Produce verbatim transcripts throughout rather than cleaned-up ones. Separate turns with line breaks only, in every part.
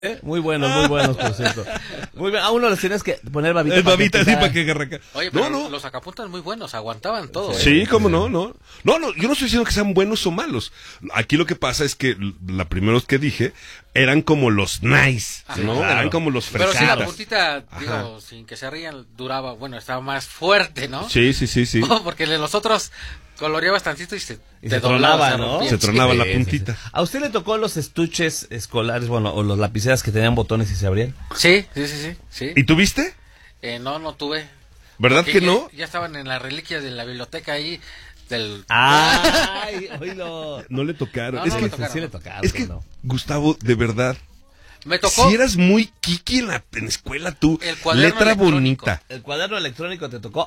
¿Eh? Muy buenos, muy buenos, por cierto. Muy bien. A uno les tienes que poner babita.
El babita, sí, para que arranque.
Oye, pero
no, no.
los sacapuntas muy buenos, aguantaban todo.
Sí,
¿eh?
cómo no, no. No, no, yo no estoy diciendo que sean buenos o malos. Aquí lo que pasa es que la primera vez que dije eran como los nice,
Ajá,
¿no?
claro.
Eran como los
Pero
fresadas.
sí, la puntita, digo, sin que se rían, duraba, bueno, estaba más fuerte, ¿no?
Sí, sí, sí, sí.
Oh, porque los otros coloreabas tantito y se,
Y
te
se
doblaba,
tronaba, ¿no?
rompía.
Se tronaba
Sí,
la
sí,
puntita.
sí. ¿A usted le tocó los estuches escolares, bueno, o los lapiceras que tenían botones y se abrían?
Sí, sí, sí, sí. sí.
¿Y tuviste?
Eh, no, no tuve.
¿Verdad
Porque
que
ya,
no?
Ya estaban en las reliquias de la biblioteca ahí del...
¡Ay! Oílo.
No le tocaron.
No,
es
no
que,
me tocaron.
Sí le tocaron.
es que
no.
Gustavo, de verdad,
Me tocó
si eras muy kiki en la en escuela tú,
El cuaderno
letra
electrónico.
bonita.
¿El cuaderno electrónico te tocó?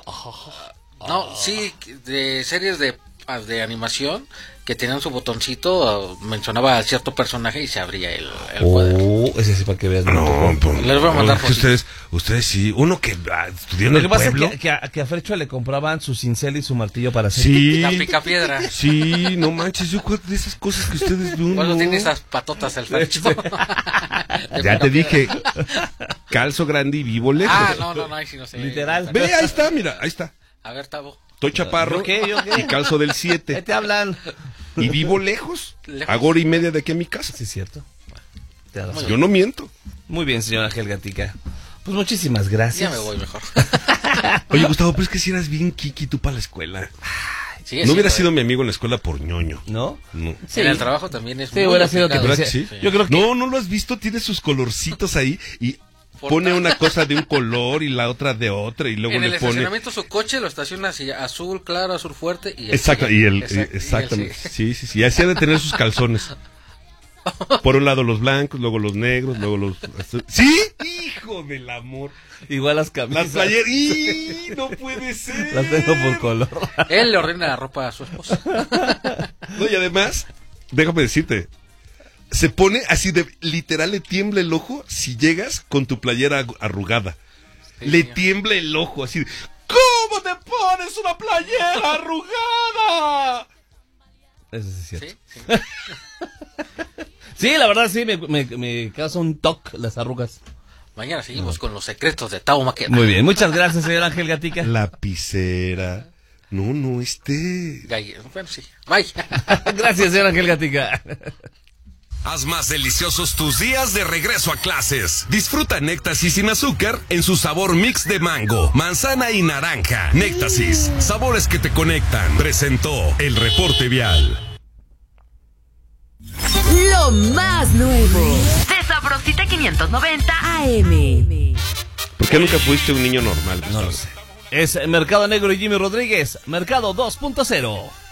No, sí, de series de, de animación que tenían su botoncito, mencionaba a cierto personaje y se abría el, el cuaderno.
Oh, ese sí para que veas.
No, pues,
Les voy a mandar
es que
fotitos.
ustedes, ustedes sí, uno que ah, estudió en
Lo
el
que pasa
pueblo.
es que, que, a, que a Fercho le compraban su cincel y su martillo para hacer.
Sí,
La picapiedra.
sí, no manches, yo acuerdo de esas cosas que ustedes ven.
Cuando
no.
tiene esas patotas el Fercho. De
Ya te
picapiedra.
dije, calzo grande y vivo lejos.
Ah, no, no, no, ahí sí no sé.
Literal.
Ve, ahí está, mira, ahí está.
A ver, Tavo.
Estoy chaparro
¿Yo qué, yo qué?
y calzo del
¿Qué
siete.
te hablan?
Y vivo lejos,
Lejos.
a hora y media de aquí a mi casa.
Sí, es cierto. Te da razón.
Yo no miento.
Muy bien, señora Helgatica. Pues muchísimas gracias.
Ya me voy mejor.
Oye, Gustavo, pero es que si eras bien kiki tú para la escuela.
Sigue
No hubiera
siendo,
sido mi amigo en la escuela por ñoño.
¿No?
No.
Sí.
En el trabajo también es
Sí,
muy
hubiera sido que
aplicado.
¿Verdad que sí?
Yo creo que-
No, ¿no lo has visto? Tiene sus colorcitos ahí y pone una cosa de un color y la otra de otra y luego
En el
le pone...
estacionamiento su coche lo estaciona así, azul claro, azul fuerte y el
Exacto,
sigue.
y el...
Exacto, y el
Exactamente.
sigue.
Sí, sí, sí. Y así ha de tener sus calzones. Por un lado los blancos, luego los negros, luego los... ¿Sí? ¡Hijo del amor!
Igual las camisas.
Las playeras... ¡Y! ¡No puede ser!
Las tengo por color.
Él le ordena la ropa a su esposa.
No, y además, déjame decirte, se pone así de, literal le tiembla el ojo si llegas con tu playera arrugada.
Sí,
le
señor.
tiembla el ojo así de, ¿cómo te pones una playera arrugada?
Eso sí es cierto.
¿Sí? Sí.
Sí, la verdad sí, me, me, me causa un toque las arrugas.
Mañana seguimos con los secretos de Tavo Maqueda.
Muy bien, muchas gracias, señor Ángel Gatica.
Lapicera. No, no, este...
Galle- Bueno, sí. Bye.
Gracias, señor Ángel Gatica.
Haz más deliciosos tus días de regreso a clases. Disfruta Néctasis sin azúcar en su sabor mix de mango, manzana y naranja. Néctasis, sabores que te conectan. Presentó el reporte vial.
Lo más nuevo de Sabrosita quinientos noventa A M.
¿Por qué nunca fuiste un niño normal?
No lo sé. Es Mercado Negro y Jimmy Rodríguez, Mercado dos punto cero.